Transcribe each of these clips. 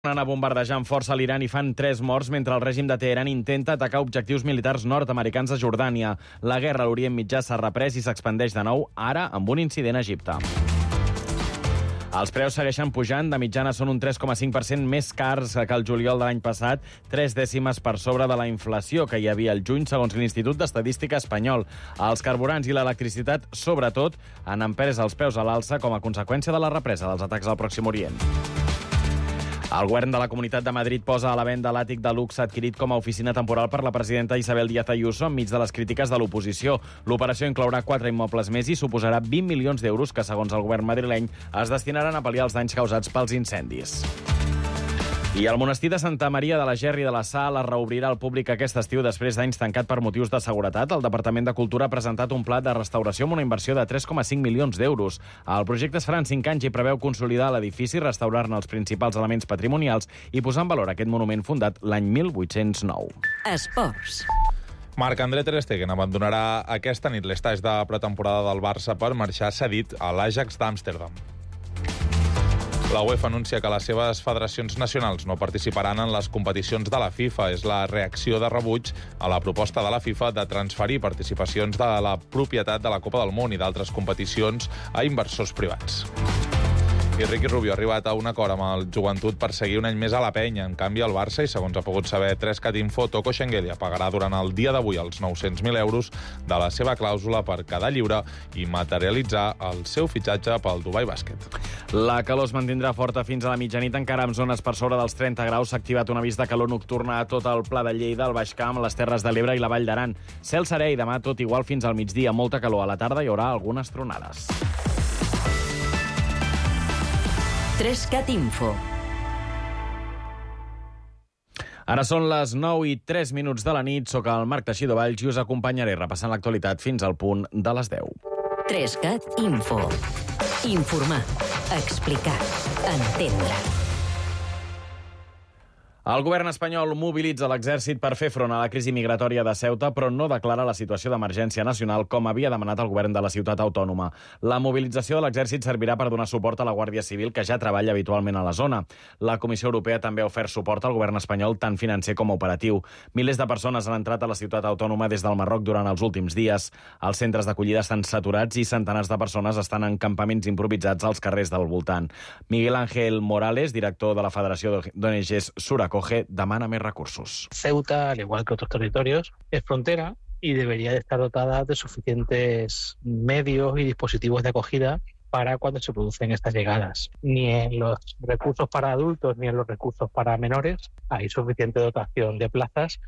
Tornen a bombardejar amb força l'Iran i fan 3 morts mentre el règim de Teheran intenta atacar objectius militars nord-americans a Jordània. La guerra a l'Orient Mitjà s'ha reprès i s'expandeix de nou, ara amb un incident a Egipte. Els preus segueixen pujant, de mitjana són un 3,5% més cars que el juliol de l'any passat, 3 dècimes per sobre de la inflació que hi havia al juny, segons l'Institut d'Estadística espanyol. Els carburants i l'electricitat, sobretot, han empès els preus a l'alça com a conseqüència de la represa dels atacs al Pròxim Orient. El govern de la Comunitat de Madrid posa a la venda l'àtic de luxe adquirit com a oficina temporal per la presidenta Isabel Díaz Ayuso enmig de les crítiques de l'oposició. L'operació inclourà 4 immobles més i suposarà 20 milions d'euros que, segons el govern madrileny, es destinaran a pal·liar els danys causats pels incendis. I el monestir de Santa Maria de la Ger i de la Sal es reobrirà al públic aquest estiu després d'anys tancat per motius de seguretat. El Departament de Cultura ha presentat un pla de restauració amb una inversió de 3,5 milions d'euros. El projecte es farà en 5 anys i preveu consolidar l'edifici, restaurar-ne els principals elements patrimonials i posar en valor aquest monument fundat l'any 1809. Esports. Marc-André Ter Stegen abandonarà aquesta nit l'estatge de pretemporada del Barça per marxar cedit a l'Ajax d'Amsterdam. La UEFA anuncia que les seves federacions nacionals no participaran en les competicions de la FIFA. És la reacció de rebuig a la proposta de la FIFA de transferir participacions de la propietat de la Copa del Món i d'altres competicions a inversors privats. I Riqui Rubio ha arribat a un acord amb el Joventut per seguir un any més a la penya. En canvi, el Barça, i segons ha pogut saber 3cat Info, Toko Shengelia pagarà durant el dia d'avui els 900.000 euros de la seva clàusula per quedar lliure i materialitzar el seu fitxatge pel Dubai Bàsquet. La calor es mantindrà forta fins a la mitjanit, encara amb zones per sobre dels 30 graus. S'ha activat un avís de calor nocturna a tot el Pla de Lleida, el Baix Camp, les Terres de l'Ebre i la Vall d'Aran. Cel serè i demà tot igual fins al migdia. Molta calor. A la tarda hi haurà algunes tronades. 3cat Info. Ara són les 9:03 de la nit. Soc el Marc Teixidó Valls i us acompanyaré repassant l'actualitat fins al punt de les 10. 3cat Info. Informar, explicar, entendre. El govern espanyol mobilitza l'exèrcit per fer front a la crisi migratòria de Ceuta, però no declara la situació d'emergència nacional com havia demanat el govern de la ciutat autònoma. La mobilització de l'exèrcit servirà per donar suport a la Guàrdia Civil, que ja treballa habitualment a la zona. La Comissió Europea també ha ofert suport al govern espanyol, tant financer com operatiu. Milers de persones han entrat a la ciutat autònoma des del Marroc durant els últims dies. Els centres d'acollida estan saturats i centenars de persones estan en campaments improvisats als carrers del voltant. Miguel Ángel Morales, director de la Federació d'ONGs Suracoge, demana més recursos. Ceuta, al igual que otros territorios, es frontera y debería de estar dotada de suficientes medios y dispositivos de acogida para cuando se producen estas llegadas. Ni en los recursos para adultos ni en los recursos para menores hay suficiente dotación de plazas.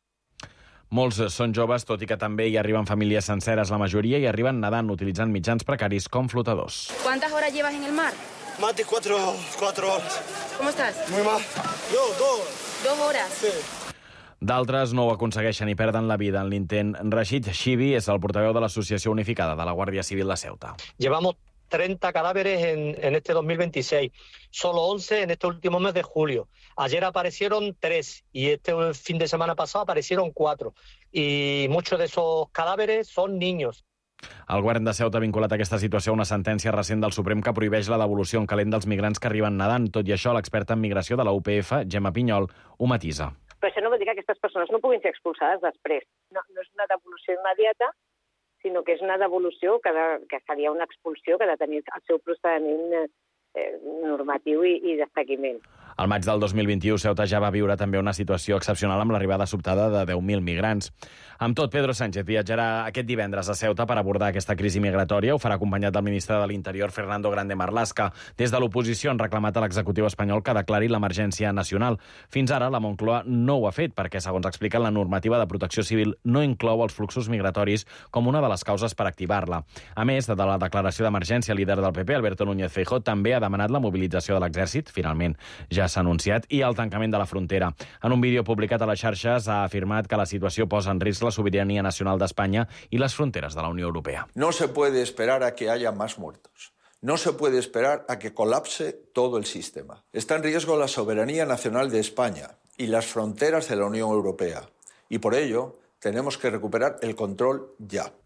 Molts són joves, tot i que també hi arriben famílies senceres. La majoria hi arriben nedant, utilitzant mitjans precaris com flotadors. ¿Cuántas horas llevas en el mar? Más de 4 horas. ¿Cómo estás? Muy mal. Dos. 2 horas. Sí. D'altres no ho aconsegueixen i perden la vida en l'intent. Rashid Shibi és el portaveu de l'Associació Unificada de la Guàrdia Civil de Ceuta. Llevamos 30 cadáveres en este 2026, solo 11 en este último mes de julio. Ayer aparecieron 3 y este fin de semana pasado aparecieron 4. Y muchos de esos cadáveres son niños. El govern de Ceuta ha vinculat aquesta situació a una sentència recent del Suprem que prohibeix la devolució en calent dels migrants que arriben nedant. Tot i això, l'experta en migració de la UPF, Gemma Pinyol, ho matisa. Però això no vol dir que aquestes persones no puguin ser expulsades després. No és una devolució immediata, sinó que és una devolució que seria una expulsió que ha de tenir el seu procediment normatiu i de seguiment. Al maig del 2021, Ceuta ja va viure també una situació excepcional amb l'arribada sobtada de 10.000 migrants. Amb tot, Pedro Sánchez viatjarà aquest divendres a Ceuta per abordar aquesta crisi migratòria. Ho farà acompanyat del ministre de l'Interior, Fernando Grande Marlaska. Des de l'oposició han reclamat a l'executiu espanyol que declari l'emergència nacional. Fins ara, la Moncloa no ho ha fet perquè, segons explica, la normativa de protecció civil no inclou els fluxos migratoris com una de les causes per activar-la. A més de la declaració d'emergència, el líder del PP, Alberto Núñez Feijóo, també ha demanat la mobilització de l'exèrcit, finalment ja s'ha anunciat, i el tancament de la frontera. En un vídeo publicat a les xarxes ha afirmat que la situació posa en risc la sobirania nacional d'Espanya i les fronteres de la Unió Europea. No se puede esperar a que haya más muertos. No se puede esperar a que colapse todo el sistema. Está en riesgo la soberanía nacional de España y las fronteras de la Unión Europea. Y por ello tenemos que recuperar el control ya.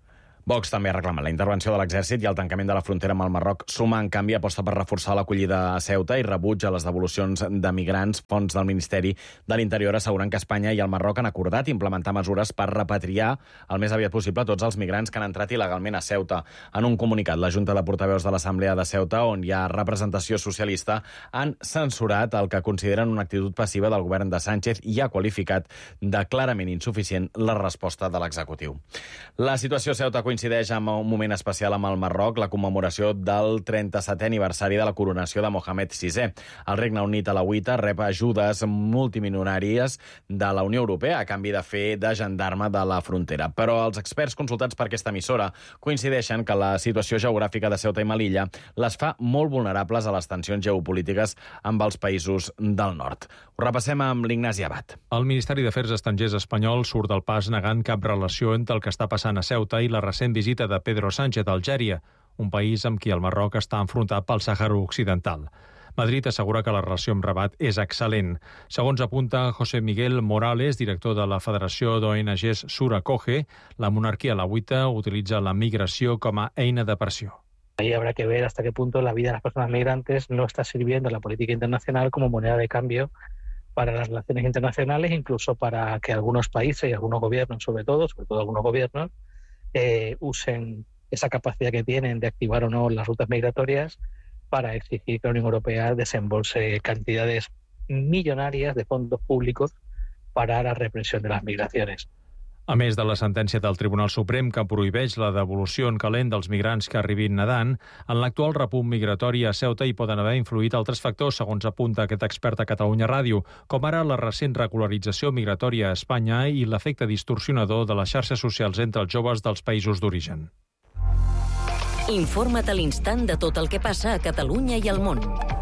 Vox també ha reclamat la intervenció de l'exèrcit i el tancament de la frontera amb el Marroc. Suma, en canvi, aposta per reforçar l'acollida a Ceuta i rebutja les devolucions de migrants. Fonts del Ministeri de l'Interior asseguren que Espanya i el Marroc han acordat implementar mesures per repatriar el més aviat possible tots els migrants que han entrat il·legalment a Ceuta. En un comunicat, la Junta de Portaveus de l'Assemblea de Ceuta, on hi ha representació socialista, han censurat el que consideren una actitud passiva del govern de Sánchez i ha qualificat de clarament insuficient la resposta de l'executiu. La situació a Ceuta coincideix amb un moment especial amb el Marroc, la commemoració del 37è aniversari de la coronació de Mohamed VI. El Regne Unit alauita rep ajudes multimilionàries de la Unió Europea a canvi de fer de gendarme de la frontera. Però els experts consultats per aquesta emissora coincideixen que la situació geogràfica de Ceuta i Melilla les fa molt vulnerables a les tensions geopolítiques amb els països del nord. Ho repassem amb l'Ignasi Abad. El Ministeri d'Afers Estrangers espanyol surt del pas negant cap relació entre el que està passant a Ceuta i la recent visita de Pedro Sánchez a Algèria, un país amb qui el Marroc està enfrontat pel Sàhara Occidental. Madrid assegura que la relació amb Rabat és excel·lent. Segons apunta José Miguel Morales, director de la Federació d'ONGs Suracoge, la monarquia alauita utilitza la migració com a eina de pressió. Ahí habrá que ver hasta qué punto la vida de las personas migrantes no está sirviendo a la política internacional como moneda de cambio para las relaciones internacionales, incluso para que algunos países y algunos gobiernos, sobre todo algunos gobiernos, usen esa capacidad que tienen de activar o no las rutas migratorias para exigir que la Unión Europea desembolse cantidades millonarias de fondos públicos para la represión de las migraciones. A més de la sentència del Tribunal Suprem que prohibeix la devolució en calent dels migrants que arribin nedant, en l'actual repunt migratori a Ceuta hi poden haver influït altres factors, segons apunta aquest expert a Catalunya Ràdio, com ara la recent regularització migratòria a Espanya i l'efecte distorsionador de les xarxes socials entre els joves dels països d'origen. Informa't a l'instant de tot el que passa a Catalunya i al món.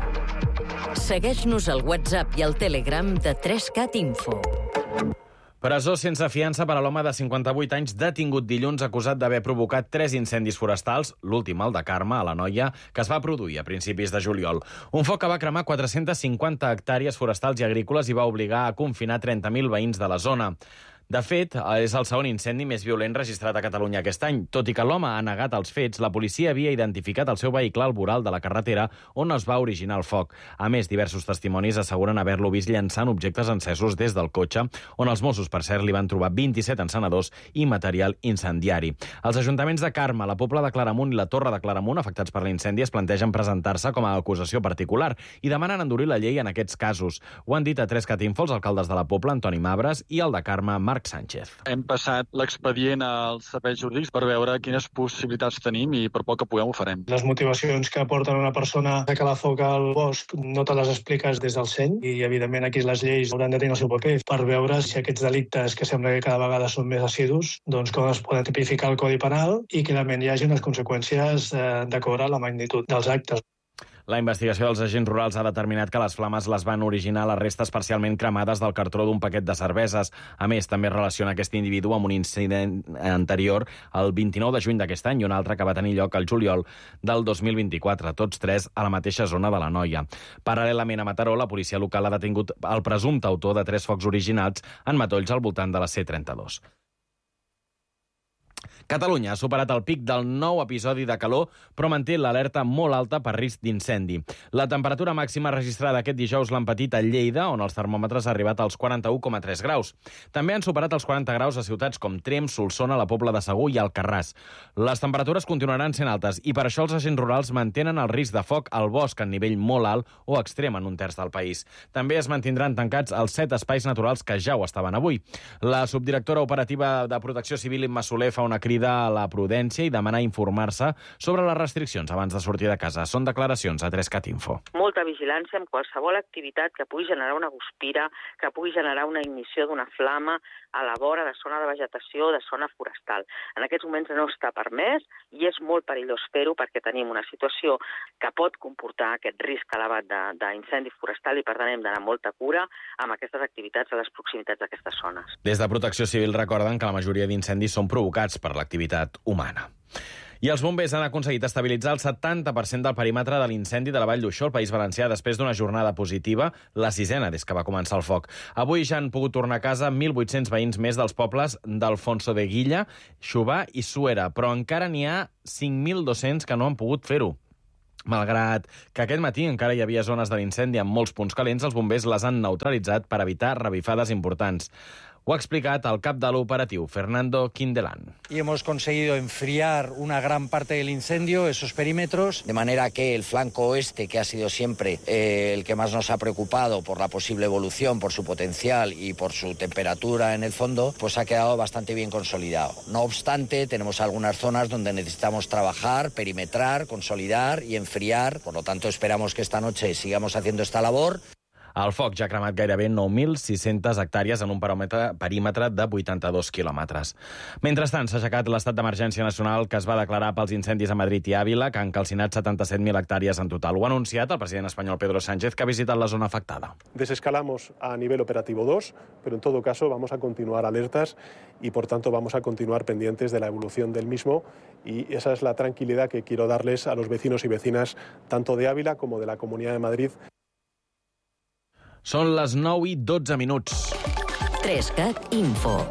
Segueix-nos al WhatsApp i al Telegram de 3CAT Info. Presó sense fiança per a l'home de 58 anys detingut dilluns acusat d'haver provocat 3 incendis forestals, l'últim, el de Carme, a l'Anoia, que es va produir a principis de juliol. Un foc que va cremar 450 hectàrees forestals i agrícoles i va obligar a confinar 30.000 veïns de la zona. De fet, és el segon incendi més violent registrat a Catalunya aquest any. Tot i que l'home ha negat els fets, la policia havia identificat el seu vehicle al voral de la carretera on es va originar el foc. A més, diversos testimonis asseguren haver-lo vist llançant objectes encesos des del cotxe, on els Mossos, per cert, li van trobar 27 encenedors i material incendiari. Els ajuntaments de Carme, la Pobla de Claramunt i la Torre de Claramunt, afectats per l'incendi, es plantegen presentar-se com a acusació particular i demanen endurir la llei en aquests casos. Ho han dit a 3CAT Info els alcaldes de la Pobla, Antoni Mabres, i el de Carme, Marc Sánchez. Hem passat l'expedient als serveis jurídics per veure quines possibilitats tenim i per poc que puguem ho farem. Les motivacions que porten una persona a calar foc al bosc no te les expliques des del seny i, evidentment, aquí les lleis hauran de tenir el seu paper per veure si aquests delictes, que sembla que cada vegada són més assidus, doncs com es poden tipificar el Codi Penal i que realment hi hagi unes conseqüències d'acord a la magnitud dels actes. La investigació dels agents rurals ha determinat que les flames les van originar les restes parcialment cremades del cartró d'un paquet de cerveses. A més, també relaciona aquest individu amb un incident anterior el 29 de juny d'aquest any i un altre que va tenir lloc al juliol del 2024, tots tres a la mateixa zona de l'Anoia. Paral·lelament a Mataró, la policia local ha detingut el presumpte autor de 3 focs originats en matolls al voltant de la C32. Catalunya ha superat el pic del nou episodi de calor, però manté l'alerta molt alta per risc d'incendi. La temperatura màxima registrada aquest dijous l'han patit a Lleida, on els termòmetres han arribat als 41,3 graus. També han superat els 40 graus a ciutats com Tremp, Solsona, la Pobla de Segur i Alcarràs. Les temperatures continuaran sent altes i per això els agents rurals mantenen el risc de foc al bosc en nivell molt alt o extrem en un terç del país. També es mantindran tancats els 7 espais naturals que ja ho estaven avui. La subdirectora operativa de Protecció Civil, Imma Soler, fa una crida a la prudència i demanar informar-se sobre les restriccions abans de sortir de casa. Són declaracions a 3CAT Info. Molta vigilància amb qualsevol activitat que pugui generar una guspira, que pugui generar una ignició d'una flama a la vora de zona de vegetació o de zona forestal. En aquests moments no està permès i és molt perillós fer-ho perquè tenim una situació que pot comportar aquest risc elevat d'incendi forestal i per tant hem d'anar amb molta cura amb aquestes activitats a les proximitats d'aquestes zones. Des de Protecció Civil recorden que la majoria d'incendis són provocats per l'activitat humana. I els bombers han aconseguit estabilitzar el 70% del perímetre de l'incendi de la Vall d'Uixó, al País Valencià, després d'una jornada positiva, la 6ª des que va començar el foc. Avui ja han pogut tornar a casa 1.800 veïns més dels pobles d'Alfonso de Guilla, Xuvà i Suera, però encara n'hi ha 5.200 que no han pogut fer-ho. Malgrat que aquest matí encara hi havia zones de l'incendi amb molts punts calents, els bombers les han neutralitzat per evitar revifades importants. Ho ha explicat el cap de l'operatiu, Fernando Quindelán. Y hemos conseguido enfriar una gran parte del incendio, esos perímetros, de manera que el flanco oeste, que ha sido siempre el que más nos ha preocupado por la posible evolución, por su potencial y por su temperatura en el fondo, pues ha quedado bastante bien consolidado. No obstante, tenemos algunas zonas donde necesitamos trabajar, perimetrar, consolidar y enfriar. Por lo tanto, esperamos que esta noche sigamos haciendo esta labor. El foc ja ha cremat gairebé 9.600 hectàrees en un perímetre de 82 quilòmetres. Mentrestant, s'ha aixecat l'estat d'emergència nacional que es va declarar pels incendis a Madrid i Àvila, que han calcinat 77.000 hectàrees en total. Ho ha anunciat el president espanyol Pedro Sánchez, que ha visitat la zona afectada. Desescalamos a nivel operativo 2, pero en todo caso vamos a continuar alertas y por tanto vamos a continuar pendientes de la evolución del mismo, y esa es la tranquilidad que quiero darles a los vecinos y vecinas tanto de Àvila como de la Comunidad de Madrid. Són les 9:12. 3CAT Info.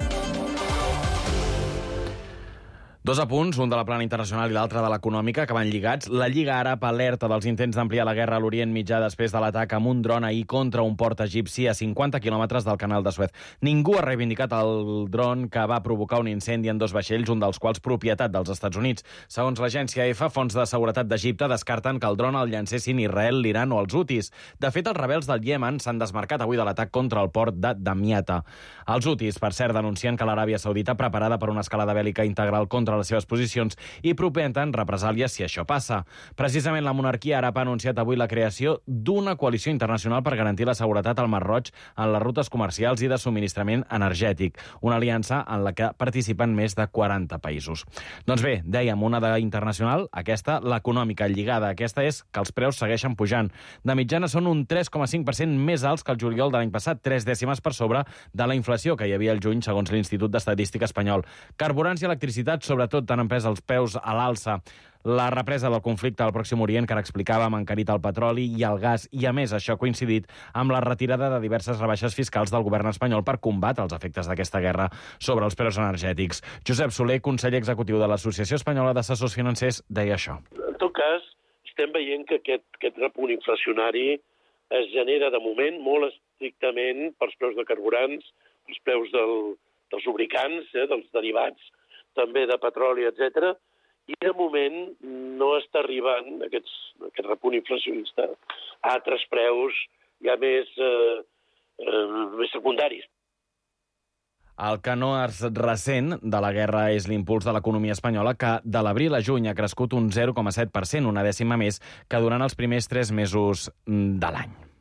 Dos apunts, un de la plana internacional i l'altre de l'econòmica, que van lligats. La Lliga Àrab alerta dels intents d'ampliar la guerra a l'Orient Mitjà després de l'atac amb un dron ahir contra un port egipci a 50 quilòmetres del canal de Suez. Ningú ha reivindicat el dron que va provocar un incendi en 2 vaixells, un dels quals propietat dels Estats Units. Segons l'agència EFA, fonts de seguretat d'Egipte descarten que el dron el llancessin Israel, l'Iran o els Hutis. De fet, els rebels del Iemen s'han desmarcat avui de l'atac contra el port de Damiata. Els Hutis, per cert, denuncien que l'Aràbia Saudita, preparada per una escalada bèl·lica integral contra les seves posicions, i propenten represàlies si això passa. Precisament la monarquia àrab ha anunciat avui la creació d'una coalició internacional per garantir la seguretat al Mar Roig en les rutes comercials i de subministrament energètic, una aliança en la que participen més de 40 països. Doncs bé, dèiem, una d'internacional, aquesta, l'econòmica lligada. Aquesta és que els preus segueixen pujant. De mitjana són un 3,5% més alts que el juliol de l'any passat, 3 dècimes per sobre de la inflació que hi havia al juny, segons l'Institut d'Estadística espanyol. Carburants i electricitat, sobretot, han empès els peus a l'alça. La represa del conflicte al Pròxim Orient, que ara explicàvem, ha encarit el petroli i el gas, i a més això ha coincidit amb la retirada de diverses rebaixes fiscals del govern espanyol per combatre els efectes d'aquesta guerra sobre els preus energètics. Josep Soler, conseller executiu de l'Associació Espanyola d'Assessors Financers, deia això. En tot cas, estem veient que aquest repunt inflacionari es genera de moment molt estrictament pels preus de carburants, pels preus dels lubricants, dels derivats, també de petroli, etc. I de moment no està arribant aquest repunt inflacionista a altres preus ja més secundaris. El que no es ressent de la guerra és l'impuls de l'economia espanyola, que de l'abril a juny ha crescut un 0,7%, una dècima més que durant els primers 3 mesos de l'any.